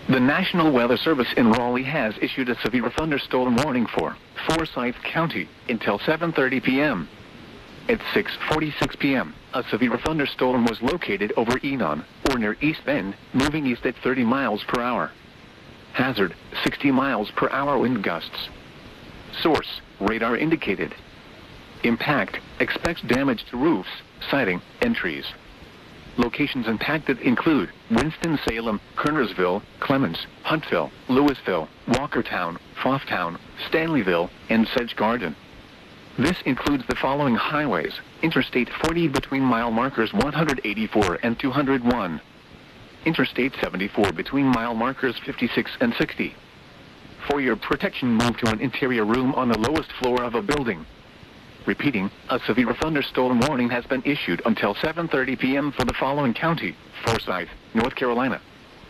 The National Weather Service in Raleigh has issued a severe thunderstorm warning for Forsyth County until 7:30 p.m. At 6:46 p.m., a severe thunderstorm was located over Enon, or near East Bend, moving east at 30 miles per hour. Hazard, 60 miles per hour wind gusts. Source, radar indicated. Impact, expects damage to roofs, siding, and trees. Locations impacted include Winston-Salem, Kernersville, Clemens, Huntsville, Louisville, Walkertown, Foughtown, Stanleyville, and Sedge Garden. This includes the following highways: Interstate 40 between mile markers 184 and 201. Interstate 74 between mile markers 56 and 60. For your protection, move to an interior room on the lowest floor of a building. Repeating, a severe thunderstorm warning has been issued until 7:30 p.m. for the following county: Forsyth, North Carolina.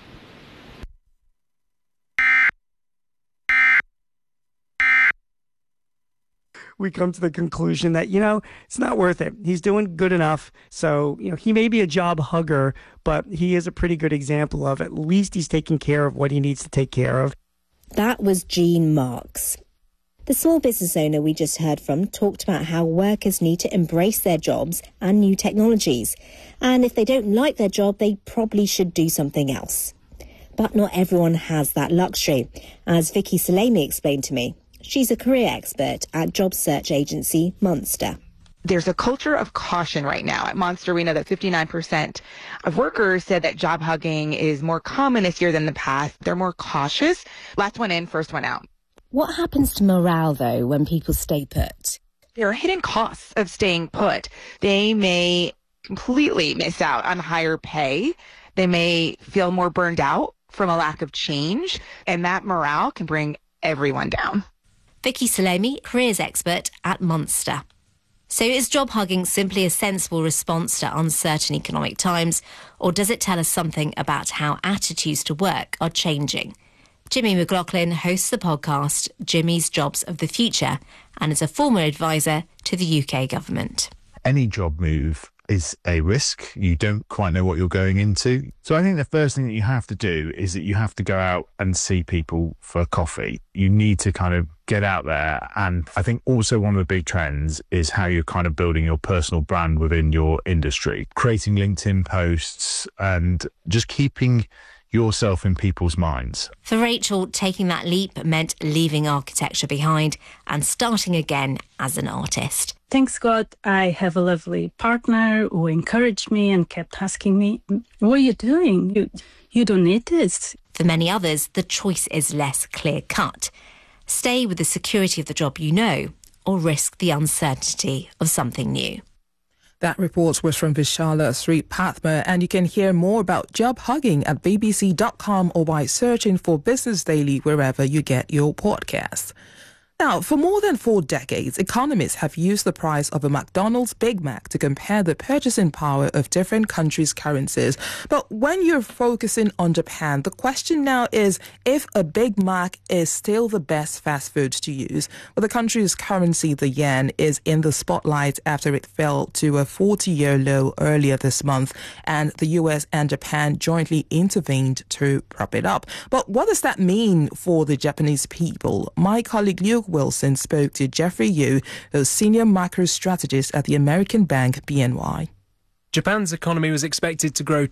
We come to the conclusion that, it's not worth it. He's doing good enough. So, he may be a job hugger, but he is a pretty good example of at least he's taking care of what he needs to take care of. That was Gene Marks. The small business owner we just heard from talked about how workers need to embrace their jobs and new technologies. And if they don't like their job, they probably should do something else. But not everyone has that luxury, as Vicky Salemi explained to me. She's a career expert at job search agency Monster. There's a culture of caution right now at Monster. We know that 59% of workers said that job hugging is more common this year than the past. They're more cautious. Last one in, first one out. What happens to morale, though, when people stay put? There are hidden costs of staying put. They may completely miss out on higher pay. They may feel more burned out from a lack of change, and that morale can bring everyone down. Vicky Salemi, careers expert at Monster. So is job hugging simply a sensible response to uncertain economic times, or does it tell us something about how attitudes to work are changing? Jimmy McLaughlin hosts the podcast Jimmy's Jobs of the Future and is a former advisor to the UK government. Any job move is a risk. You don't quite know what you're going into. So I think the first thing that you have to do is that you have to go out and see people for coffee. You need to kind of get out there. And I think also one of the big trends is how you're kind of building your personal brand within your industry, creating LinkedIn posts and just keeping yourself in people's minds. For Rachel, taking that leap meant leaving architecture behind and starting again as an artist. Thanks God, I have a lovely partner who encouraged me and kept asking me, what are you doing? You don't need this. For many others, the choice is less clear-cut. Stay with the security of the job you know, or risk the uncertainty of something new. That report was from Vishala Sripathma, and you can hear more about job hugging at bbc.com or by searching for Business Daily wherever you get your podcasts. Now, for more than 4 decades, economists have used the price of a McDonald's Big Mac to compare the purchasing power of different countries' currencies. But when you're focusing on Japan, the question now is if a Big Mac is still the best fast food to use. Well, the country's currency, the yen, is in the spotlight after it fell to a 40-year low earlier this month, and the US and Japan jointly intervened to prop it up. But what does that mean for the Japanese people? My colleague Luke Wilson spoke to Jeffrey Yu, a senior macro strategist at the American bank BNY. Japan's economy was expected to grow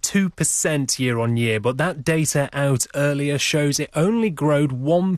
2% year on year, but that data out earlier shows it only growed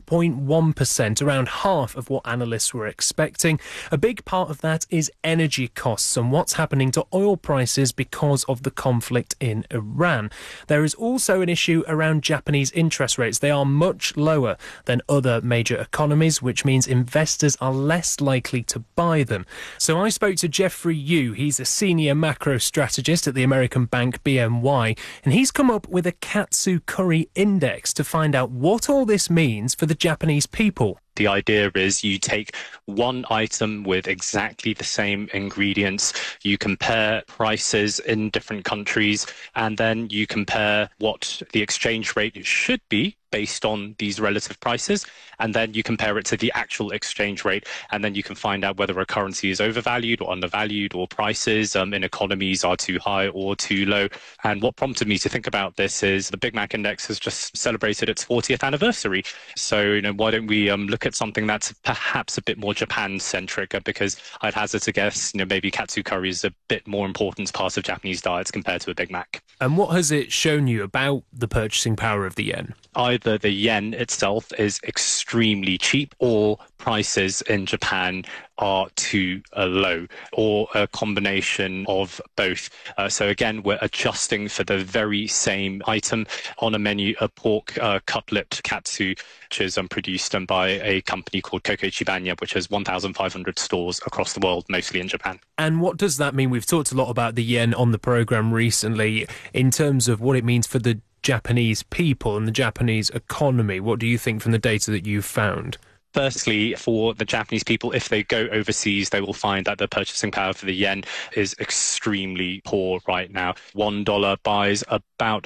1.1%, around half of what analysts were expecting. A big part of that is energy costs and what's happening to oil prices because of the conflict in Iran. There is also an issue around Japanese interest rates. They are much lower than other major economies, which means investors are less likely to buy them. So I spoke to Jeffrey Yu. He's a senior macro strategist at the American bank BNY, and he's come up with a Katsu Curry Index to find out what all this means for the Japanese people. The idea is you take one item with exactly the same ingredients, you compare prices in different countries, and then you compare what the exchange rate should be based on these relative prices, and then you compare it to the actual exchange rate, and then you can find out whether a currency is overvalued or undervalued, or prices in economies are too high or too low. And what prompted me to think about this is the Big Mac Index has just celebrated its 40th anniversary. So, why don't we look at something that's perhaps a bit more Japan-centric, because I'd hazard to guess, maybe katsu curry is a bit more important part of Japanese diets compared to a Big Mac. And what has it shown you about the purchasing power of the yen? Either the yen itself is extremely cheap, or prices in Japan are too low, or a combination of both. So again, we're adjusting for the very same item on a menu, a pork cutlet katsu, which is produced by a company called Kokoichi Banya, which has 1,500 stores across the world, mostly in Japan. And what does that mean? We've talked a lot about the yen on the programme recently in terms of what it means for the Japanese people and the Japanese economy. What do you think from the data that you've found? Firstly, for the Japanese people, if they go overseas, they will find that the purchasing power for the yen is extremely poor right now. $1 buys about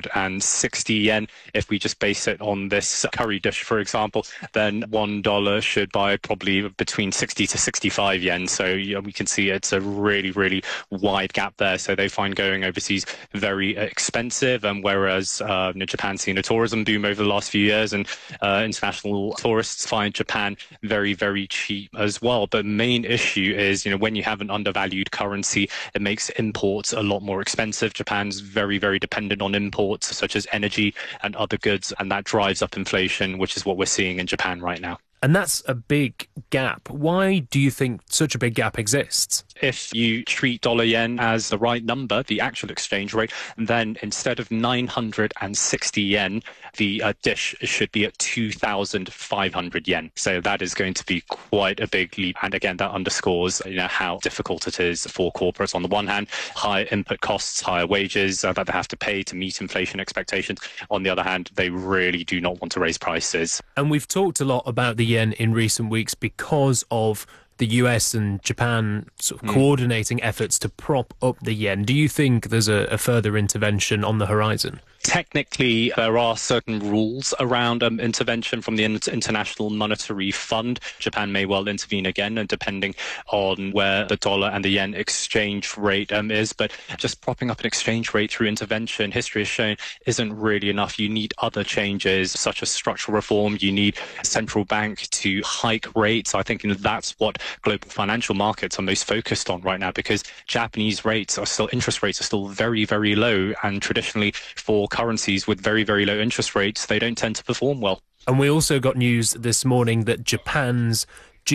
160 yen. If we just base it on this curry dish, for example, then $1 should buy probably between 60 to 65 yen. So we can see it's a really, really wide gap there. So they find going overseas very expensive. And whereas Japan's seen a tourism boom over the last few years, and international tourists find Japan very, very cheap as well. But the main issue is, when you have an undervalued currency, it makes imports a lot more expensive. Japan's very, very dependent on imports such as energy and other goods, and that drives up inflation, which is what we're seeing in Japan right now. And that's a big gap. Why do you think such a big gap exists? If you treat dollar yen as the right number, the actual exchange rate, then instead of 960 yen, the dish should be at 2,500 yen. So that is going to be quite a big leap. And again, that underscores how difficult it is for corporates. On the one hand, higher input costs, higher wages that they have to pay to meet inflation expectations. On the other hand, they really do not want to raise prices. And we've talked a lot about the yen in recent weeks because of the US and Japan sort of coordinating efforts to prop up the yen. Do you think there's a further intervention on the horizon? Technically, there are certain rules around intervention from the International Monetary Fund. Japan may well intervene again, and depending on where the dollar and the yen exchange rate is. But just propping up an exchange rate through intervention, history has shown, isn't really enough. You need other changes, such as structural reform. You need a central bank to hike rates. I think that's what global financial markets are most focused on right now, because Japanese interest rates are still very, very low, and traditionally for currencies with very, very low interest rates, they don't tend to perform well. And we also got news this morning that Japan's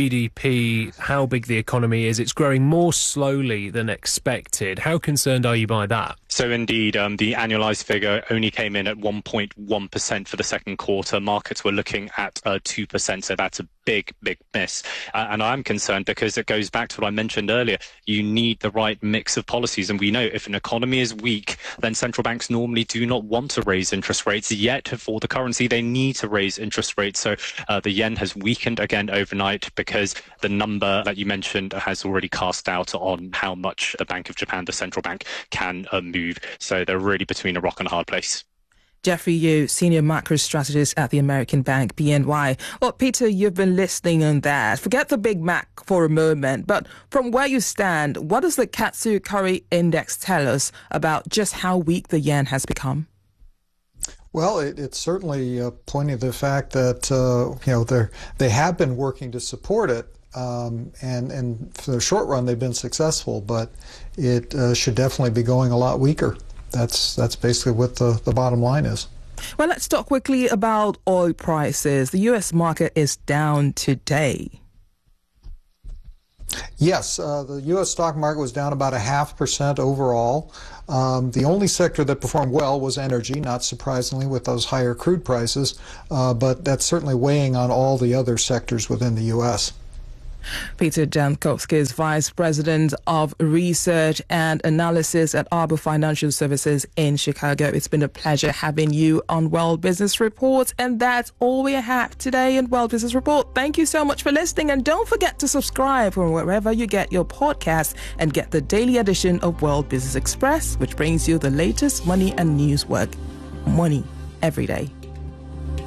GDP, how big the economy is, it's growing more slowly than expected. How concerned are you by that? So indeed, the annualized figure only came in at 1.1% for the second quarter. Markets were looking at 2%, so that's a big, big miss. And I'm concerned because it goes back to what I mentioned earlier. You need the right mix of policies. And we know if an economy is weak, then central banks normally do not want to raise interest rates. Yet for the currency, they need to raise interest rates. So the yen has weakened again overnight because the number that you mentioned has already cast doubt on how much the Bank of Japan, the central bank, can move. So they're really between a rock and a hard place. Jeffrey Yu, Senior Macro Strategist at the American Bank, BNY. Well, Peter, you've been listening on that. Forget the Big Mac for a moment, but from where you stand, what does the Katsu Curry Index tell us about just how weak the yen has become? Well, it's certainly pointing to the fact that they have been working to support it, and for the short run they've been successful, but it should definitely be going a lot weaker. That's basically what the bottom line is. Well, let's talk quickly about oil prices. The U.S. market is down today. Yes, the U.S. stock market was down about 0.5% overall. The only sector that performed well was energy, not surprisingly, with those higher crude prices, but that's certainly weighing on all the other sectors within the U.S. Peter Jankowski is Vice President of Research and Analysis at Arbor Financial Services in Chicago. It's been a pleasure having you on World Business Report. And that's all we have today in World Business Report. Thank you so much for listening. And don't forget to subscribe from wherever you get your podcast and get the daily edition of World Business Express, which brings you the latest money and news work. Money every day.